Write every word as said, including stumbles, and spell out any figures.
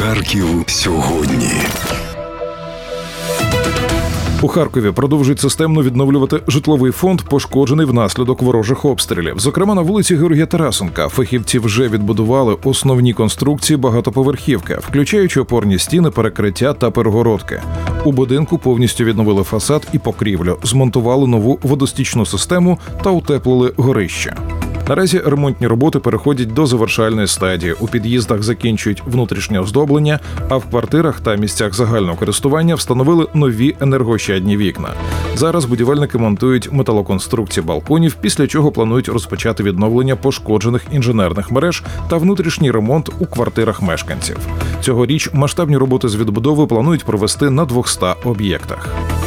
Харків сьогодні. У Харкові продовжують системно відновлювати житловий фонд, пошкоджений внаслідок ворожих обстрілів. Зокрема, на вулиці Георгія Тарасенка фахівці вже відбудували основні конструкції багатоповерхівки, включаючи опорні стіни, перекриття та перегородки. У будинку повністю відновили фасад і покрівлю, змонтували нову водостічну систему та утеплили горище. Наразі ремонтні роботи переходять до завершальної стадії. У під'їздах закінчують внутрішнє оздоблення, а в квартирах та місцях загального користування встановили нові енергоощадні вікна. Зараз будівельники монтують металоконструкції балконів, після чого планують розпочати відновлення пошкоджених інженерних мереж та внутрішній ремонт у квартирах мешканців. Цьогоріч масштабні роботи з відбудови планують провести на двохстах об'єктах.